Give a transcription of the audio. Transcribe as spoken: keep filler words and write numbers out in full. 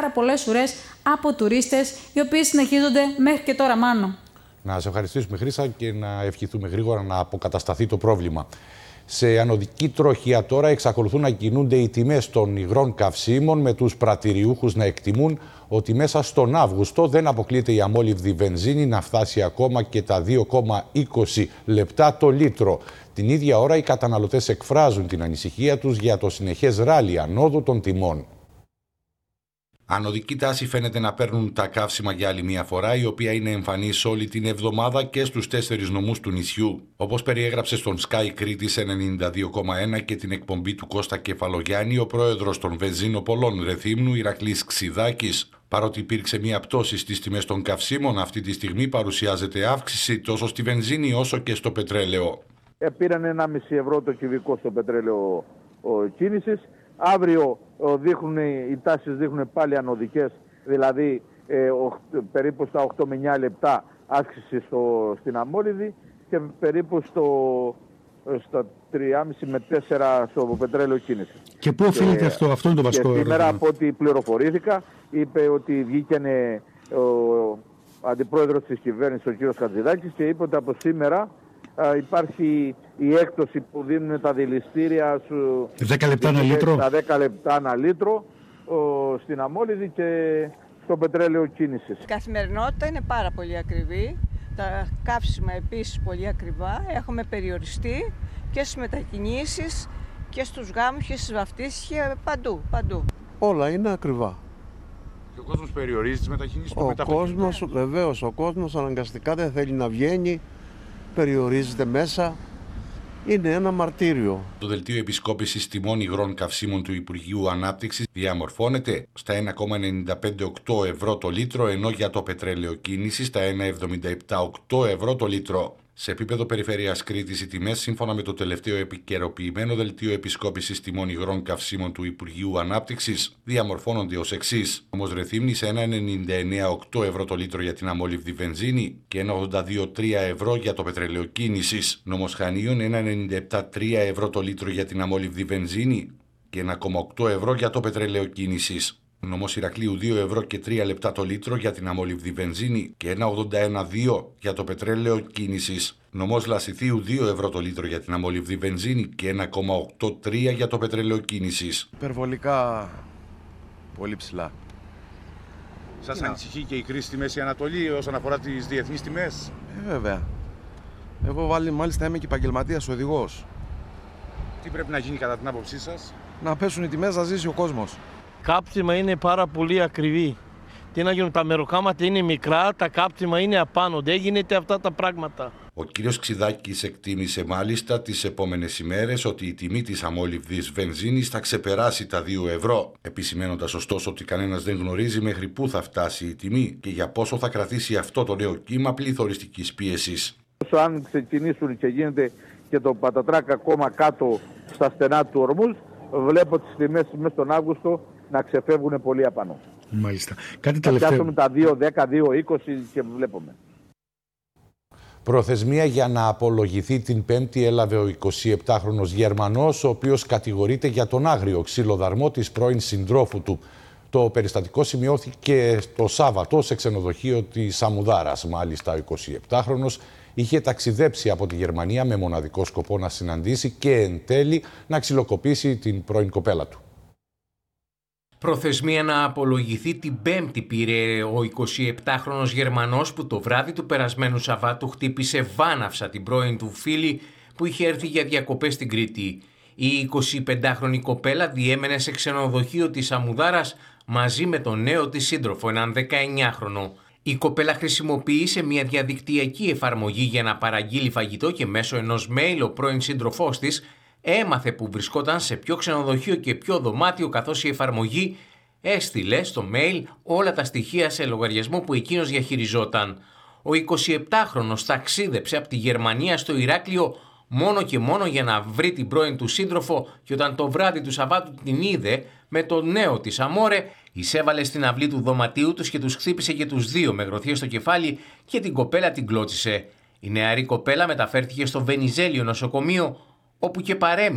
πάρα πολλές ουρές από τουρίστες, οι οποίοι συνεχίζονται μέχρι και τώρα, Μάνο. Να σε ευχαριστήσουμε, Χρύσα, και να ευχηθούμε γρήγορα να αποκατασταθεί το πρόβλημα. Σε ανωδική τροχιά τώρα εξακολουθούν να κινούνται οι τιμές των υγρών καυσίμων, με τους πρατηριούχους να εκτιμούν ότι μέσα στον Αύγουστο δεν αποκλείεται η αμόλυβδη βενζίνη να φτάσει ακόμα και τα δύο κόμμα είκοσι λεπτά το λίτρο. Την ίδια ώρα οι καταναλωτές εκφράζουν την ανησυχία τους για το συνεχές ράλι ανόδου των τιμών. Ανωδική τάση φαίνεται να παίρνουν τα καύσιμα για άλλη μια φορά, η οποία είναι εμφανής όλη την εβδομάδα και στους τέσσερις νομούς του νησιού. Όπως περιέγραψε στον Sky Κρήτης ενενήντα δύο κόμμα ένα και την εκπομπή του Κώστα Κεφαλογιάννη, ο πρόεδρος των βενζίνοπολών Ρεθύμνου, Ηρακλής Ξιδάκης. Παρότι υπήρξε μια πτώση στις τιμές των καυσίμων, αυτή τη στιγμή παρουσιάζεται αύξηση τόσο στη βενζίνη όσο και στο πετρέλαιο. Ε, πήραν ένα κόμμα πέντε ευρώ το κυβικό στο πετρέλαιο κίνησης. Αύριο δείχνουν, οι τάσεις δείχνουν πάλι ανωδικές, δηλαδή ε, ο, περίπου στα οκτώ με εννιά λεπτά αύξηση στο, στην αμόλυβδη και περίπου στο, στα τρία κόμμα πέντε με τέσσερα στο πετρέλαιο κίνηση. Και πού οφείλεται και, αυτό, αυτό είναι το βασικό ερώτημα. Σήμερα, από ό,τι πληροφορήθηκα, είπε ότι βγήκανε ο αντιπρόεδρος της κυβέρνησης, ο κ. Χατζηδάκης, και είπε ότι από σήμερα α, υπάρχει η έκπτωση που δίνουν τα δηληστήρια σου δέκα λεπτά ένα λίτρο. Τα δέκα λεπτά ένα λίτρο ο, στην αμόλυβδη και στο πετρέλαιο κίνησης. Η καθημερινότητα είναι πάρα πολύ ακριβή. Τα καύσιμα επίσης πολύ ακριβά. Έχουμε περιοριστεί και στις μετακινήσεις και στους γάμους και στις βαφτίσεις και παντού, παντού. Όλα είναι ακριβά. Και ο κόσμος περιορίζει τις μετακινήσεις του. Ο κόσμος, βεβαίως, ο κόσμος αναγκαστικά δεν θέλει να βγαίνει, περιορίζεται μέσα. Είναι ένα μαρτύριο. Το δελτίο επισκόπησης τιμών υγρών καυσίμων του Υπουργείου Ανάπτυξης διαμορφώνεται στα ένα κόμμα ενενήντα πέντε οκτώ ευρώ το λίτρο, ενώ για το πετρέλαιο κίνησης στα ένα κόμμα εβδομήντα επτά οκτώ ευρώ το λίτρο. Σε επίπεδο περιφέρειας Κρήτης, οι τιμές, σύμφωνα με το τελευταίο επικαιροποιημένο δελτίο επισκόπησης τιμών υγρών καυσίμων του Υπουργείου Ανάπτυξης, διαμορφώνονται ως εξής. Νομός Ρεθύμνης ένα κόμμα ενενήντα εννέα οκτώ ευρώ το λίτρο για την αμόλυβδη βενζίνη και ένα κόμμα ογδόντα δύο τρία ευρώ για το πετρέλαιο κίνησης. Νομός Χανίων ένα κόμμα ενενήντα επτά τρία ευρώ το λίτρο για την αμόλυβδη βενζίνη και ένα κόμμα οκτώ ευρώ για το πετρέλαιο κίνησης. Νομός Ηρακλείου δύο ευρώ και τρία λεπτά το λίτρο για την αμόλυβδη βενζίνη και ένα κόμμα ογδόντα ένα δύο για το πετρέλαιο κίνησης. Νομός Λασιθίου δύο ευρώ το λίτρο για την αμόλυβδη βενζίνη και ένα κόμμα ογδόντα τρία για το πετρέλαιο κίνησης. Υπερβολικά πολύ ψηλά. Σας yeah. ανησυχεί και η κρίση στη Μέση Ανατολή όσον αφορά τις διεθνείς τιμές? Ε, βέβαια. Εγώ βάλει, μάλιστα είμαι και επαγγελματίας οδηγός. Τι πρέπει να γίνει κατά την άποψή σας? Να πέσουν οι τιμές, να ζήσει ο κόσμος. Κάψιμα είναι πάρα πολύ ακριβή. Τι να γίνουν, τα μεροκάματα είναι μικρά, τα κάψιμα είναι απάνω. Δεν γίνεται αυτά τα πράγματα. Ο κύριος Ξιδάκης εκτίμησε μάλιστα τις επόμενες ημέρες ότι η τιμή της αμόλυβδης βενζίνης θα ξεπεράσει τα δύο ευρώ, επισημένοντας ωστόσο ότι κανένας δεν γνωρίζει μέχρι πού θα φτάσει η τιμή και για πόσο θα κρατήσει αυτό το νέο κύμα πληθωριστικής πίεσης. Όσο αν ξεκινήσουν και γίνεται και το πατατράκ ακόμα κάτω στα στενά του ορμούς, βλέπω τις τιμές μέσα στον Αύγουστο να ξεφεύγουν πολύ απάνω. Μάλιστα. Κάτι θα τελευταίο. πιάσουμε τα δύο δέκα, δύο είκοσι και βλέπουμε. Προθεσμία για να απολογηθεί την Πέμπτη έλαβε ο εικοσιεπτάχρονος Γερμανός, ο οποίος κατηγορείται για τον άγριο ξυλοδαρμό της πρώην συντρόφου του. Το περιστατικό σημειώθηκε το Σάββατο σε ξενοδοχείο της Σαμουδάρας. Μάλιστα, ο εικοσιεπτάχρονος είχε ταξιδέψει από τη Γερμανία με μοναδικό σκοπό να συναντήσει και εν τέλει να ξυλοκοπήσει την πρώην κοπέλα του. Προθεσμία να απολογηθεί την Πέμπτη πήρε ο εικοσιεπτάχρονος Γερμανός που το βράδυ του περασμένου Σαββάτου χτύπησε βάναυσα την πρώην του φίλη που είχε έρθει για διακοπές στην Κρήτη. Η εικοσιπεντάχρονη κοπέλα διέμενε σε ξενοδοχείο της Σαμουδάρας μαζί με τον νέο της σύντροφο, έναν δεκαεννιάχρονο. Η κοπέλα χρησιμοποίησε μια διαδικτυακή εφαρμογή για να παραγγείλει φαγητό και μέσω ενός mail ο πρώην σύντροφός της έμαθε που βρισκόταν σε ποιο ξενοδοχείο και ποιο δωμάτιο, καθώς η εφαρμογή έστειλε στο mail όλα τα στοιχεία σε λογαριασμό που εκείνος διαχειριζόταν. Ο εικοσιεπτάχρονος ταξίδεψε από τη Γερμανία στο Ηράκλειο μόνο και μόνο για να βρει την πρώην του σύντροφο και όταν το βράδυ του Σαββάτου την είδε με το νέο της αμόρε, εισέβαλε στην αυλή του δωματίου τους και τους χτύπησε και τους δύο με γροθιές στο κεφάλι και την κοπέλα την κλώτσισε. Η νεαρή κοπέλα μεταφέρθηκε στο Βενιζέλιο νοσοκομείο, όπου και παρέμεινε